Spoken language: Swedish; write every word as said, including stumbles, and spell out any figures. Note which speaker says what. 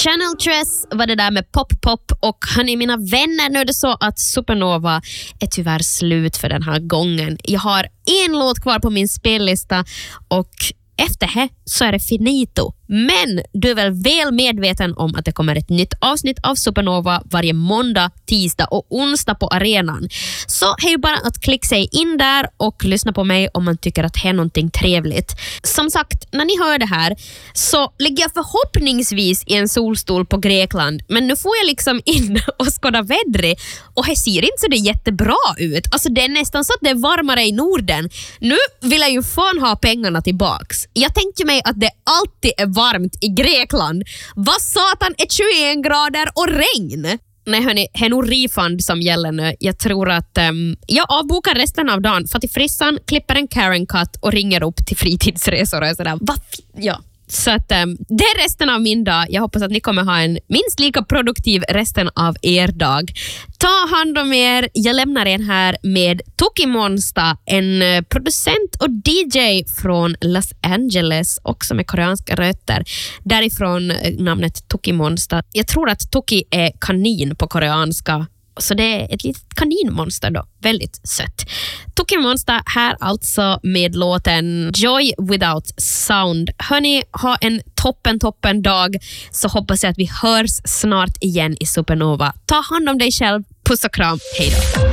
Speaker 1: Channel Tres var det där med Pop Pop. Och hörni, mina vänner, nu är det så att Supernova är tyvärr slut för den här gången. Jag har en låt kvar på min spellista och efter det så är det finito. Men du är väl väl medveten om att det kommer ett nytt avsnitt av Supernova varje måndag, tisdag och onsdag på arenan. Så det är ju bara att klicka sig in där och lyssna på mig om man tycker att det är någonting trevligt. Som sagt, när ni hör det här så ligger jag förhoppningsvis i en solstol på Grekland. Men nu får jag liksom in och skåda vädret och det ser inte så det jättebra ut. Alltså det är nästan så att det är varmare i Norden. Nu vill jag ju fan ha pengarna tillbaks. Jag tänkte mig att det alltid är varmt i Grekland. Vad satan är tjugoen grader och regn? Nej hörni, det är nog refund som gäller nu. Jag tror att um, jag avbokar resten av dagen för att i frissan klipper en Karen cut och ringer upp till fritidsresor och sådär. Va? Ja. Så att um, det är resten av min dag. Jag hoppas att ni kommer ha en minst lika produktiv resten av er dag. Ta hand om er. Jag lämnar er här med Toki Monsta, en uh, producent och D J från Los Angeles, också med koreanska rötter. Därifrån uh, namnet Toki Monsta. Jag tror att Toki är kanin på koreanska. Så det är ett litet kaninmonster då. Väldigt sött. Toki Monsta här alltså med låten Joy Without Sound. Hörni, ha en toppen, toppen dag. Så hoppas jag att vi hörs snart igen i Supernova. Ta hand om dig själv. Puss och kram. Hej då.